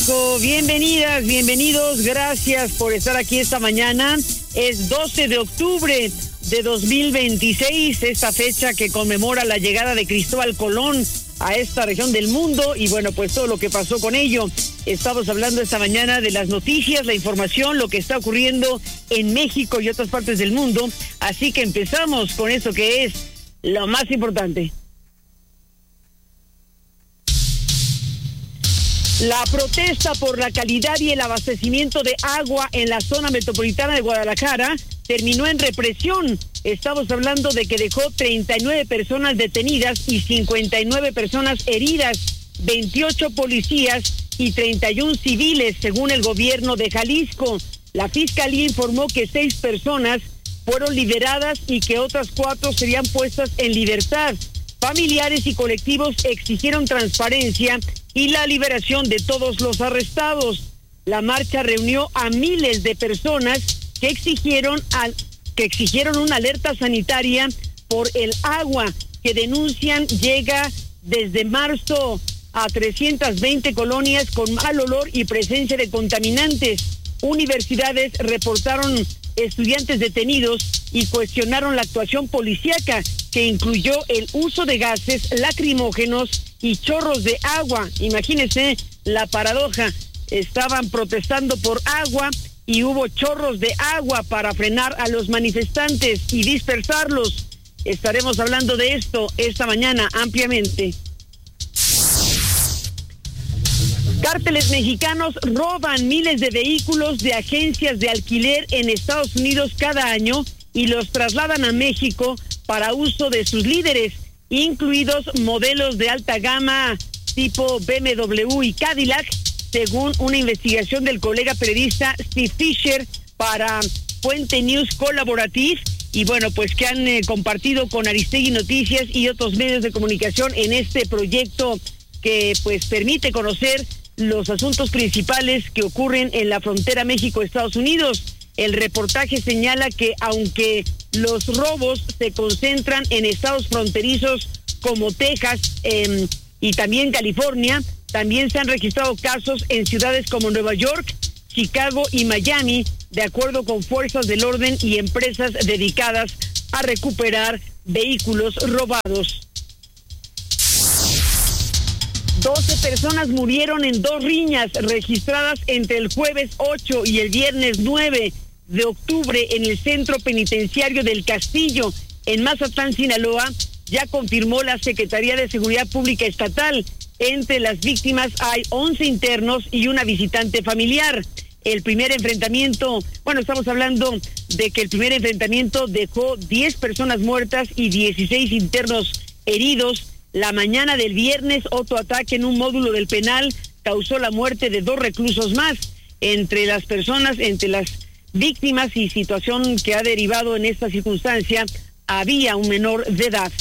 Bienvenidas, bienvenidos, gracias por estar aquí esta mañana. Es 12 de octubre de 2026, esta fecha que conmemora la llegada de Cristóbal Colón a esta región del mundo y bueno, pues todo lo que pasó con ello. Estamos hablando esta mañana de las noticias, la información, lo que está ocurriendo en México y otras partes del mundo, así que empezamos con eso que es lo más importante. La protesta por la calidad y el abastecimiento de agua en la zona metropolitana de Guadalajara terminó en represión. Estamos hablando de que dejó 39 personas detenidas y 59 personas heridas, 28 policías y 31 civiles, según el gobierno de Jalisco. La fiscalía informó que 6 personas fueron liberadas y que otras 4 serían puestas en libertad. Familiares y colectivos exigieron transparencia y la liberación de todos los arrestados. La marcha reunió a miles de personas que exigieron una alerta sanitaria por el agua que denuncian llega desde marzo a 320 colonias con mal olor y presencia de contaminantes. Universidades reportaron estudiantes detenidos y cuestionaron la actuación policíaca, que incluyó el uso de gases lacrimógenos y chorros de agua. Imagínense la paradoja, estaban protestando por agua y hubo chorros de agua para frenar a los manifestantes y dispersarlos. Estaremos hablando de esto esta mañana ampliamente. Cárteles mexicanos roban miles de vehículos de agencias de alquiler en Estados Unidos cada año y los trasladan a México para uso de sus líderes, incluidos modelos de alta gama tipo BMW y Cadillac, según una investigación del colega periodista Steve Fisher para Fuente News Colaborative, y bueno, pues que han compartido con Aristegui Noticias y otros medios de comunicación en este proyecto que pues permite conocer los asuntos principales que ocurren en la frontera México-Estados Unidos. El reportaje señala que aunque los robos se concentran en estados fronterizos como Texas y también California, también se han registrado casos en ciudades como Nueva York, Chicago y Miami, de acuerdo con fuerzas del orden y empresas dedicadas a recuperar vehículos robados. 12 personas murieron en 2 riñas registradas entre el jueves 8 y el viernes 9 de octubre en el centro penitenciario del Castillo, en Mazatlán, Sinaloa, ya confirmó la Secretaría de Seguridad Pública Estatal. Entre las víctimas hay 11 internos y una visitante familiar. El primer enfrentamiento, estamos hablando de que el primer enfrentamiento dejó 10 personas muertas y 16 internos heridos. La mañana del viernes, otro ataque en un módulo del penal causó la muerte de 2 reclusos más. Entre las víctimas y situación que ha derivado en esta circunstancia, había un menor de edad.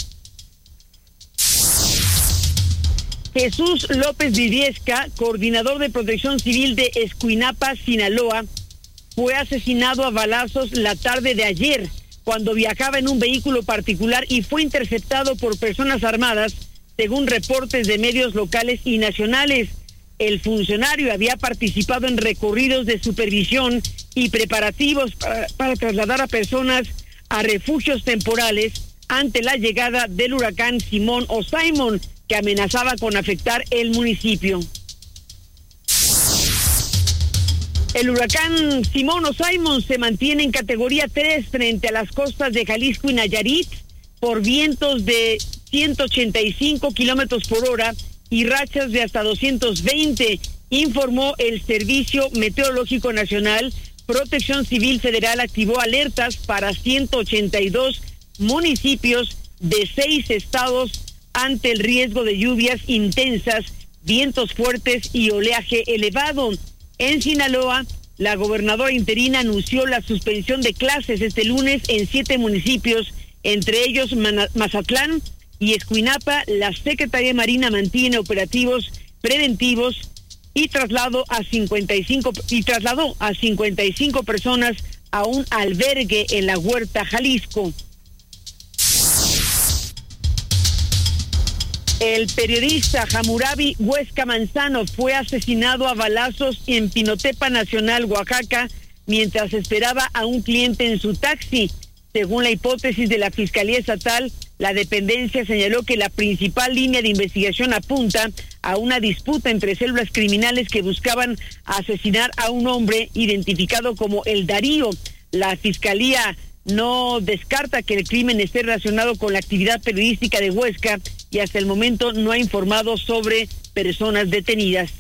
Jesús López Viviesca, coordinador de Protección Civil de Escuinapa, Sinaloa, fue asesinado a balazos la tarde de ayer cuando viajaba en un vehículo particular y fue interceptado por personas armadas, según reportes de medios locales y nacionales. El funcionario había participado en recorridos de supervisión y preparativos para trasladar a personas a refugios temporales ante la llegada del huracán Simón o Simon, que amenazaba con afectar el municipio. El huracán Simón o Simon se mantiene en categoría 3 frente a las costas de Jalisco y Nayarit por vientos de 185 kilómetros por hora y rachas de hasta 220, informó el Servicio Meteorológico Nacional. Protección Civil Federal activó alertas para 182 municipios de 6 estados ante el riesgo de lluvias intensas, vientos fuertes y oleaje elevado. En Sinaloa, la gobernadora interina anunció la suspensión de clases este lunes en 7 municipios, entre ellos Mazatlán y Escuinapa. La Secretaría de Marina mantiene operativos preventivos y trasladó a 55 personas a un albergue en la Huerta, Jalisco. El periodista Hammurabi Huesca Manzano fue asesinado a balazos en Pinotepa Nacional, Oaxaca, mientras esperaba a un cliente en su taxi. Según la hipótesis de la Fiscalía Estatal, la dependencia señaló que la principal línea de investigación apunta a una disputa entre células criminales que buscaban asesinar a un hombre identificado como El Darío. La Fiscalía no descarta que el crimen esté relacionado con la actividad periodística de Huesca y hasta el momento no ha informado sobre personas detenidas.